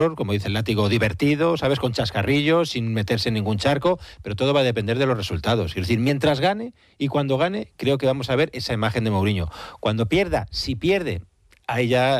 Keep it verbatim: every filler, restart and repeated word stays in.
como dice el látigo, divertido, ¿sabes? Con chascarrillos, sin meterse en ningún charco, pero todo va a depender de los resultados. Es decir, mientras gane y cuando gane, creo que vamos a ver esa imagen de Mourinho. Cuando pierda, si pierde, ahí ya